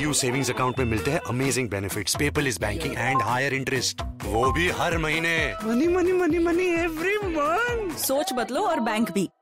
PNB savings account में मिलते हैं amazing benefits, paperless banking and higher interest, वो भी हर महीने। Money money money money every month. सोच बदलो और बैंक भी।